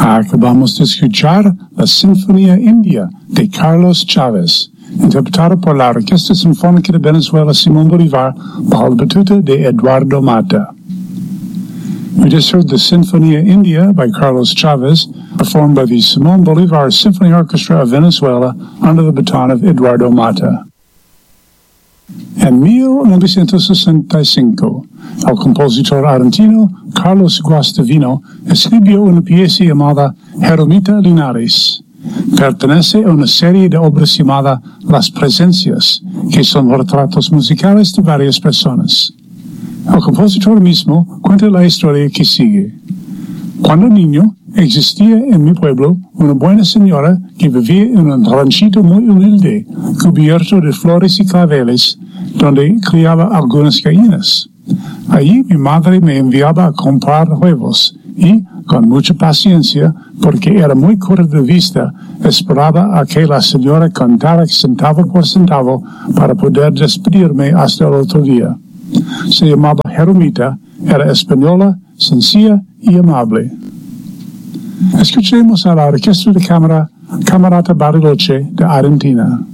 Acabamos de escuchar la Sinfonía India de Carlos Chávez, interpretada por la Orquesta Sinfónica de Venezuela Simón Bolívar bajo la batuta de Eduardo Mata. We just heard the Sinfonía India by Carlos Chávez, performed by the Simón Bolívar Symphony Orchestra of Venezuela under the baton of Eduardo Mata. En 1965, el compositor argentino Carlos Guastavino escribió una pieza llamada Jeromita Linares. Pertenece a una serie de obras llamada Las Presencias, que son retratos musicales de varias personas. El compositor mismo cuenta la historia que sigue. Cuando niño, existía en mi pueblo una buena señora que vivía en un ranchito muy humilde, cubierto de flores y claveles, donde criaba algunas gallinas. Allí mi madre me enviaba a comprar huevos y, con mucha paciencia, porque era muy corta de vista, esperaba a que la señora contara centavo por centavo para poder despedirme hasta el otro día. Se llamaba Jeromita, era española, sencilla y amable. Escuchemos a la Orquesta de Cámara Camerata Bariloche de Argentina.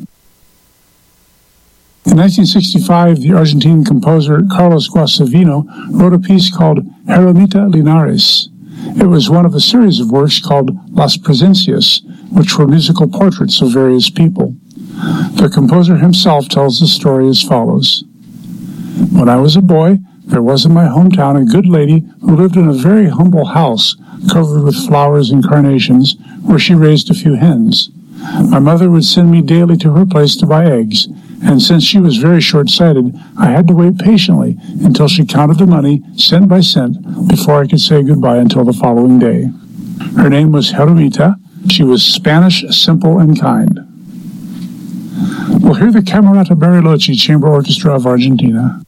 In 1965, the Argentine composer Carlos Guastavino wrote a piece called Jeromita Linares. It was one of a series of works called Las Presencias, which were musical portraits of various people. The composer himself tells the story as follows. When I was a boy, there was in my hometown a good lady who lived in a very humble house covered with flowers and carnations, where she raised a few hens. My mother would send me daily to her place to buy eggs, and since she was very short-sighted, I had to wait patiently until she counted the money, cent by cent, before I could say goodbye until the following day. Her name was Jeromita. She was Spanish, simple, and kind. We'll hear the Camerata Bariloche Chamber Orchestra of Argentina.